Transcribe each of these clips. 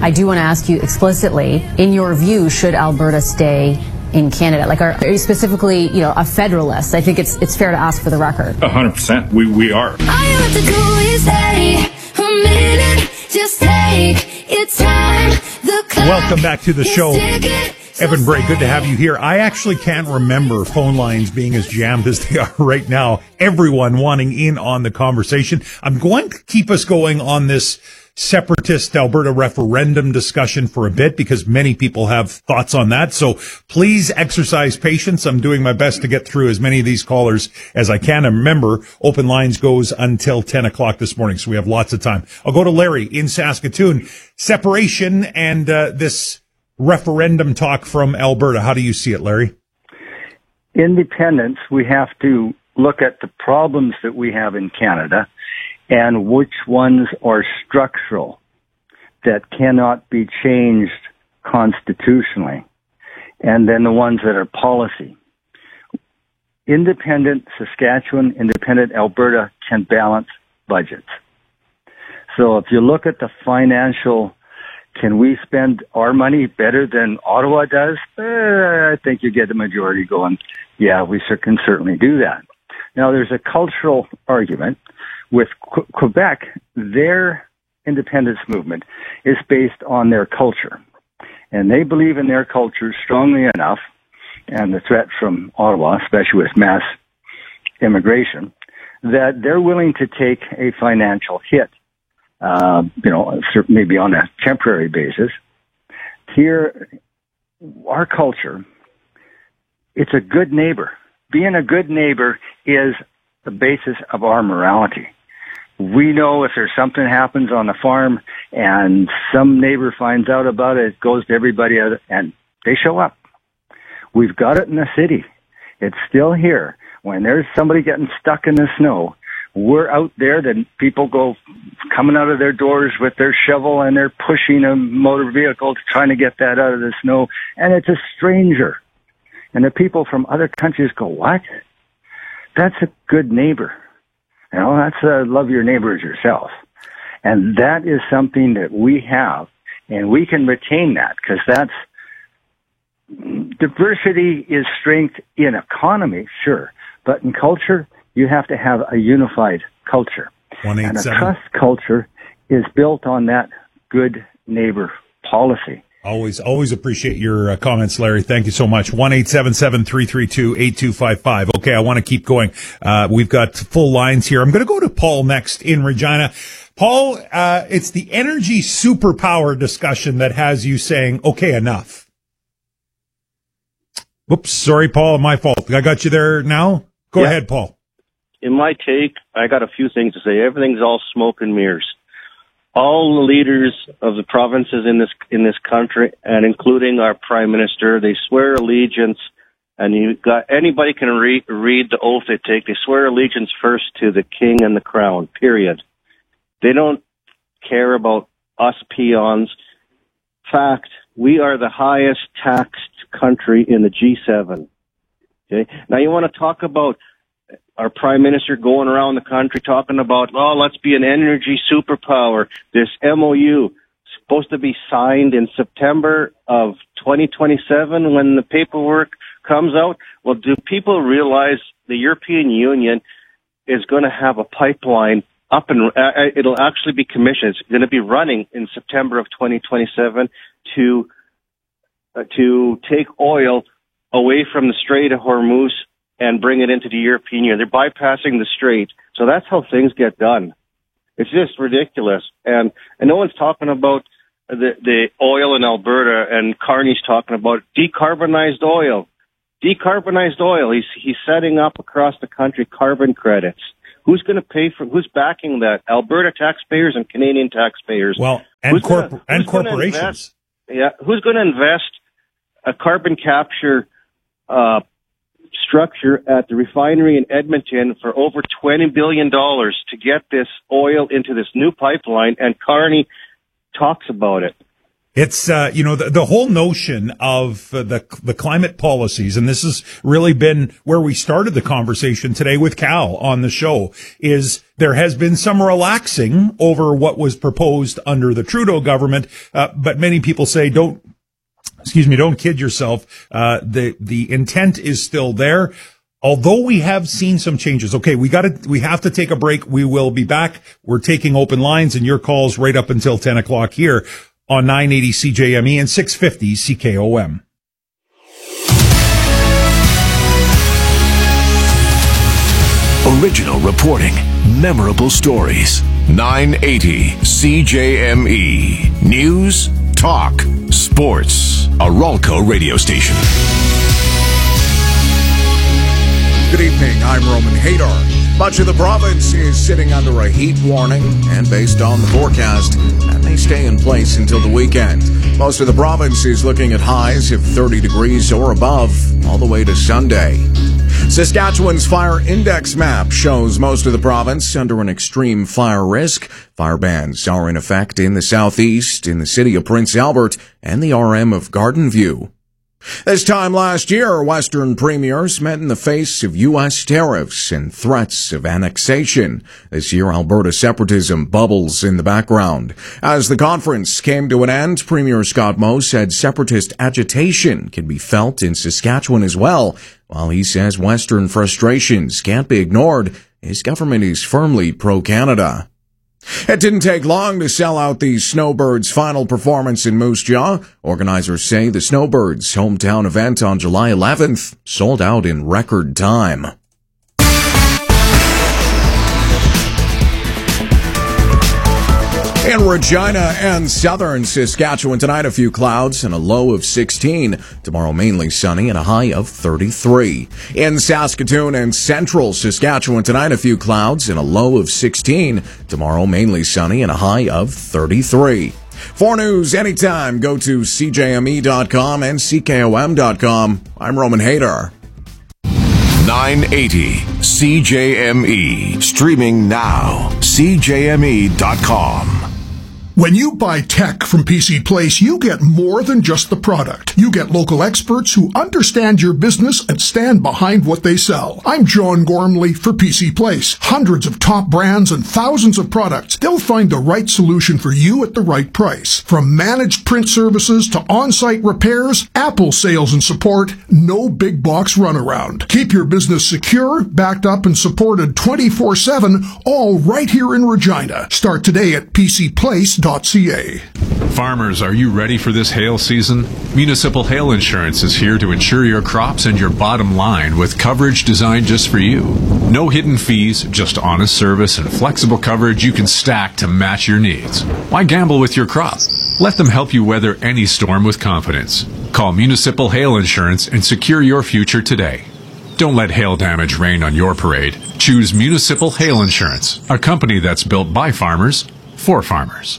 I do want to ask you explicitly, in your view, should Alberta stay in Canada? Like, are you specifically, a federalist? I think it's fair to ask for the record. 100%. We are. All you have to do is stay a minute. Just take your time. Welcome back to the show. Evan Bray, good to have you here. I actually can't remember phone lines being as jammed as they are right now. Everyone wanting in on the conversation. I'm going to keep us going on this separatist Alberta referendum discussion for a bit because many people have thoughts on that. So please exercise patience. I'm doing my best to get through as many of these callers as I can. And remember, open lines goes until 10 o'clock this morning, so we have lots of time. I'll go to Larry in Saskatoon. Separation and this referendum talk from Alberta. How do you see it, Larry? Independence, we have to look at the problems that we have in Canada and which ones are structural that cannot be changed constitutionally, and then the ones that are policy. Independent Saskatchewan, independent Alberta can balance budgets. So if you look at the financial, can we spend our money better than Ottawa does? I think you get the majority going, yeah, we can certainly do that. Now, there's a cultural argument. With Quebec, their independence movement is based on their culture. And they believe in their culture strongly enough, and the threat from Ottawa, especially with mass immigration, that they're willing to take a financial hit, maybe on a temporary basis. Here, our culture, it's a good neighbor. Being a good neighbor is the basis of our morality. We know if there's something happens on the farm and some neighbor finds out about it, it goes to everybody else, and they show up. We've got it in the city. It's still here. When there's somebody getting stuck in the snow, we're out there, then people go coming out of their doors with their shovel and they're pushing a motor vehicle trying to get that out of the snow, and it's a stranger. And the people from other countries go, what? That's a good neighbor. That's love your neighbor as yourself. And that is something that we have, and we can retain that, because diversity is strength in economy, sure, but in culture, you have to have a unified culture. And a trust culture is built on that good neighbor policy. Always appreciate your comments, Larry. Thank you so much. 1-877-332-8255. Okay, I want to keep going. We've got full lines here. I'm going to go to Paul next in Regina. Paul, it's the energy superpower discussion that has you saying, okay, enough. Whoops, sorry, Paul, my fault. I got you there now? Go ahead, Paul. In my take, I got a few things to say. Everything's all smoke and mirrors. All the leaders of the provinces in this country, and including our prime minister, they swear allegiance, and anybody can read the oath they take. They swear allegiance first to the king and the crown, period. They don't care about us peons. Fact, we are the highest taxed country in the G7. Okay? Now you want to talk about our prime minister going around the country talking about, let's be an energy superpower. This MOU supposed to be signed in September of 2027 when the paperwork comes out. Well, do people realize the European Union is going to have a pipeline up and it'll actually be commissioned. It's going to be running in September of 2027 to take oil away from the Strait of Hormuz and bring it into the European Union. They're bypassing the strait. So that's how things get done. It's just ridiculous. And no one's talking about the oil in Alberta, and Carney's talking about decarbonized oil. Decarbonized oil. He's setting up across the country carbon credits. Who's going to pay for, who's backing that? Alberta taxpayers and Canadian taxpayers. Well, and corporations. Who's going to invest a carbon capture structure at the refinery in Edmonton for over $20 billion to get this oil into this new pipeline? And Carney talks about it. It's, the whole notion of the climate policies, and this has really been where we started the conversation today with Cal on the show, is There has been some relaxing over what was proposed under the Trudeau government, but many people say don't kid yourself. The intent is still there. Although we have seen some changes. Okay, we have to take a break. We will be back. We're taking open lines and your calls right up until 10 o'clock here on 980 CJME and 650 CKOM. Original reporting, memorable stories. 980 CJME. News, talk, sports. A Ralco radio station. Good evening, I'm Roman Hadar. Much of the province is sitting under a heat warning, and based on the forecast, that may stay in place until the weekend. Most of the province is looking at highs of 30 degrees or above all the way to Sunday. Saskatchewan's fire index map shows most of the province under an extreme fire risk. Fire bans are in effect in the southeast, in the city of Prince Albert, and the RM of Garden View. This time last year, Western premiers met in the face of U.S. tariffs and threats of annexation. This year, Alberta separatism bubbles in the background. As the conference came to an end, Premier Scott Moe said separatist agitation can be felt in Saskatchewan as well. While he says Western frustrations can't be ignored, his government is firmly pro-Canada. It didn't take long to sell out the Snowbirds' final performance in Moose Jaw. Organizers say the Snowbirds' hometown event on July 11th sold out in record time. In Regina and southern Saskatchewan tonight, a few clouds and a low of 16. Tomorrow, mainly sunny and a high of 33. In Saskatoon and central Saskatchewan tonight, a few clouds and a low of 16. Tomorrow, mainly sunny and a high of 33. For news anytime, go to CJME.com and CKOM.com. I'm Roman Hadar. 980 CJME. Streaming now. CJME.com. When you buy tech from PC Place, you get more than just the product. You get local experts who understand your business and stand behind what they sell. I'm John Gormley for PC Place. Hundreds of top brands and thousands of products. They'll find the right solution for you at the right price. From managed print services to on-site repairs, Apple sales and support, no big box runaround. Keep your business secure, backed up, and supported 24/7, all right here in Regina. Start today at PCPlace.ca. Farmers, are you ready for this hail season? Municipal Hail Insurance is here to insure your crops and your bottom line with coverage designed just for you. No hidden fees, just honest service and flexible coverage you can stack to match your needs. Why gamble with your crop? Let them help you weather any storm with confidence. Call Municipal Hail Insurance and secure your future today. Don't let hail damage rain on your parade. Choose Municipal Hail Insurance, a company that's built by farmers for farmers.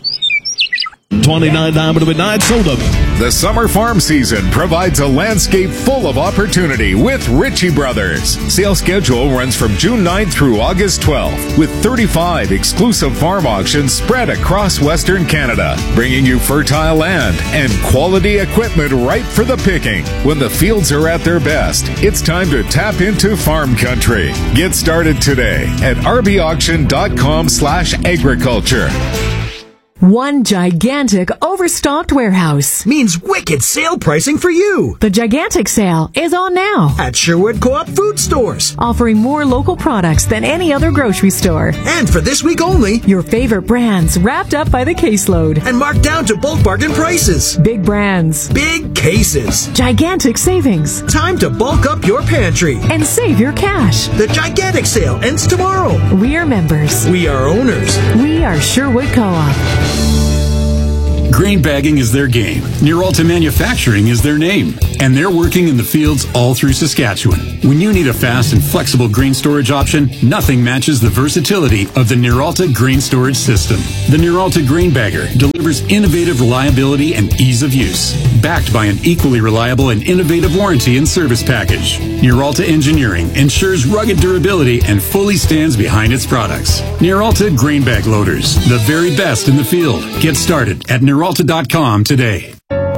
29 Diamond Midnight Soda. The summer farm season provides a landscape full of opportunity with Ritchie Brothers. Sale schedule runs from June 9th through August 12th, with 35 exclusive farm auctions spread across Western Canada, bringing you fertile land and quality equipment ripe for the picking. When the fields are at their best, it's time to tap into farm country. Get started today at rbauction.com/agriculture. One gigantic overstocked warehouse means wicked sale pricing for you. The gigantic sale is on now at Sherwood Co-op Food Stores, offering more local products than any other grocery store. And for this week only, your favorite brands wrapped up by the caseload and marked down to bulk bargain prices. Big brands, big cases, gigantic savings. Time to bulk up your pantry and save your cash. The gigantic sale ends tomorrow. We are members. We are owners. We are Sherwood Co-op. Grain bagging is their game. Neuralta Manufacturing is their name. And they're working in the fields all through Saskatchewan. When you need a fast and flexible grain storage option, nothing matches the versatility of the Neuralta grain storage system. The Neuralta Grain Bagger delivers innovative reliability and ease of use, backed by an equally reliable and innovative warranty and service package. Neuralta Engineering ensures rugged durability and fully stands behind its products. Neuralta Grain Bag Loaders, the very best in the field. Get started at Neuralta.com today.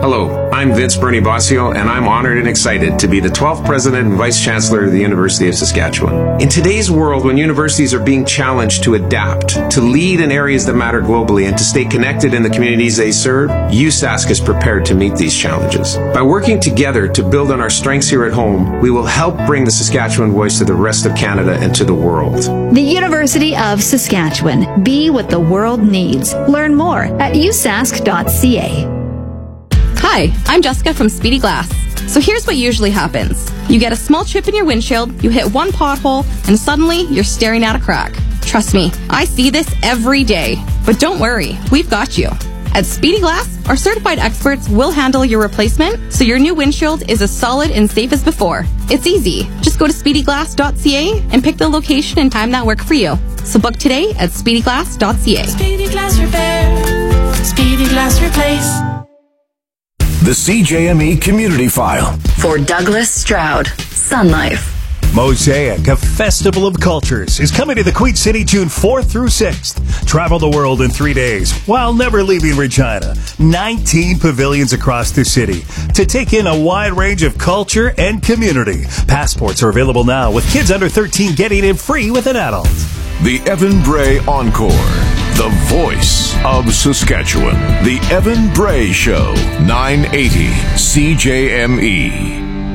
Hello, I'm Vince Bernie Bossio, and I'm honored and excited to be the 12th President and Vice Chancellor of the University of Saskatchewan. In today's world, when universities are being challenged to adapt, to lead in areas that matter globally, and to stay connected in the communities they serve, USask is prepared to meet these challenges. By working together to build on our strengths here at home, we will help bring the Saskatchewan voice to the rest of Canada and to the world. The University of Saskatchewan. Be what the world needs. Learn more at usask.ca. Hi, I'm Jessica from Speedy Glass. So here's what usually happens. You get a small chip in your windshield, you hit one pothole, and suddenly you're staring at a crack. Trust me, I see this every day. But don't worry, we've got you. At Speedy Glass, our certified experts will handle your replacement so your new windshield is as solid and safe as before. It's easy. Just go to speedyglass.ca and pick the location and time that work for you. So book today at speedyglass.ca. Speedy Glass Repair. Speedy Glass Replace. The CJME Community File. For Douglas Stroud, Sun Life. Mosaic, a festival of cultures, is coming to the Queen City June 4th through 6th. Travel the world in 3 days while never leaving Regina. 19 pavilions across the city to take in a wide range of culture and community. Passports are available now, with kids under 13 getting in free with an adult. The Evan Bray Encore. The voice of Saskatchewan. The Evan Bray Show. 980 CJME.